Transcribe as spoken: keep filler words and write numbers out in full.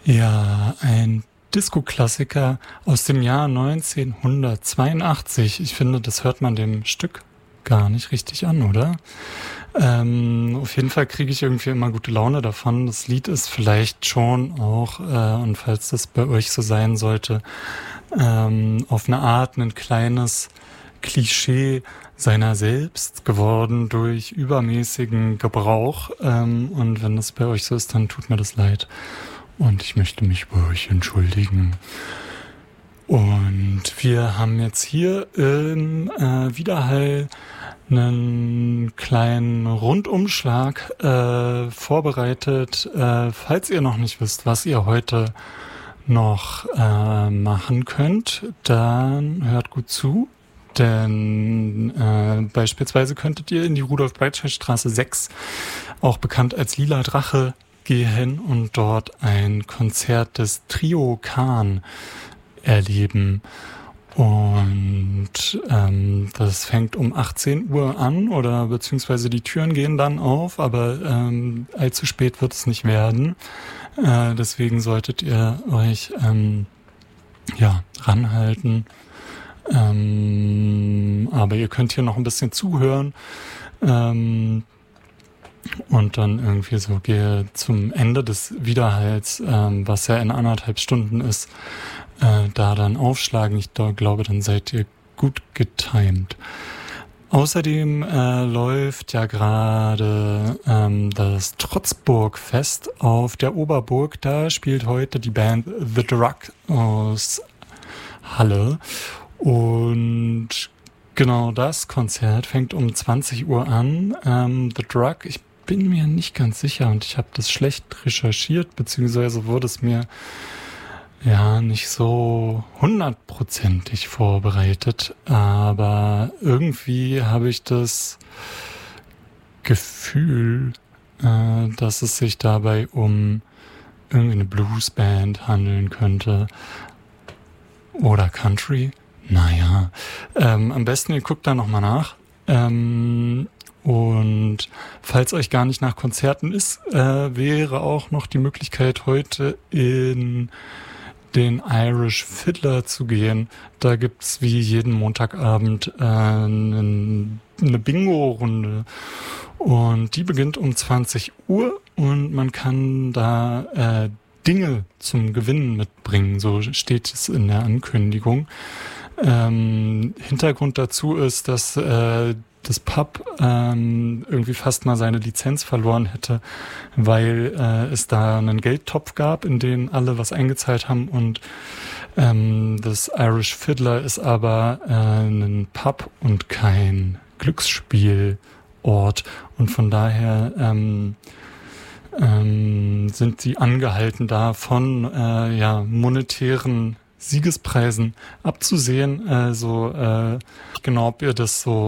Ja, ein Disco-Klassiker aus dem Jahr neunzehnhundertzweiundachtzig. Ich finde, das hört man dem Stück gar nicht richtig an, oder? Ähm, auf jeden Fall kriege ich irgendwie immer gute Laune davon. Das Lied ist vielleicht schon auch, äh, und falls das bei euch so sein sollte, ähm, auf eine Art ein kleines Klischee seiner selbst geworden durch übermäßigen Gebrauch. Ähm, und wenn das bei euch so ist, dann tut mir das leid. Und ich möchte mich bei euch entschuldigen. Und wir haben jetzt hier im äh, Widerhall einen kleinen Rundumschlag äh, vorbereitet. Äh, falls ihr noch nicht wisst, was ihr heute noch äh, machen könnt, dann hört gut zu. Denn äh, beispielsweise könntet ihr in die Rudolf-Breitscheid-Straße sechs, auch bekannt als Lila Drache, gehen und dort ein Konzert des Trio Kahn erleben. Und ähm, das fängt um achtzehn Uhr an, oder beziehungsweise die Türen gehen dann auf, aber ähm, allzu spät wird es nicht werden. Äh, deswegen solltet ihr euch ähm, ja ranhalten. Ähm, aber ihr könnt hier noch ein bisschen zuhören. Ähm, Und dann irgendwie so gehe zum Ende des Widerhalls, ähm, was ja in anderthalb Stunden ist, äh, da dann aufschlagen. Ich da, glaube, dann seid ihr gut getimed. Außerdem äh, läuft ja gerade ähm, das Trotzburg-Fest auf der Oberburg. Da spielt heute die Band The Drug aus Halle. Und genau das Konzert fängt um zwanzig Uhr an. Ähm, The Drug, ich bin mir nicht ganz sicher und ich habe das schlecht recherchiert, beziehungsweise wurde es mir ja nicht so hundertprozentig vorbereitet, aber irgendwie habe ich das Gefühl, äh, dass es sich dabei um irgendeine Bluesband handeln könnte oder Country. Naja, ähm, am besten ihr guckt da nochmal nach. Ähm, und falls euch gar nicht nach Konzerten ist, äh, wäre auch noch die Möglichkeit, heute in den Irish Fiddler zu gehen. Da gibt's wie jeden Montagabend äh, eine Bingo-Runde. Und die beginnt um zwanzig Uhr und man kann da äh, Dinge zum Gewinnen mitbringen. So steht es in der Ankündigung. Ähm, Hintergrund dazu ist, dass äh, das Pub ähm, irgendwie fast mal seine Lizenz verloren hätte, weil äh, es da einen Geldtopf gab, in den alle was eingezahlt haben, und ähm, das Irish Fiddler ist aber äh, ein Pub und kein Glücksspielort, und von daher ähm, ähm, sind sie angehalten, da von äh, ja, monetären Siegespreisen abzusehen. Also äh, genau, ob ihr das so